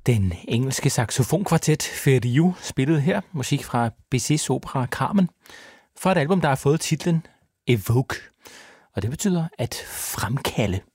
Den engelske saxofonkvartet Feriu spillede her musik fra Bizets opera Carmen fra et album, der har fået titlen Evoke, og det betyder at fremkalde.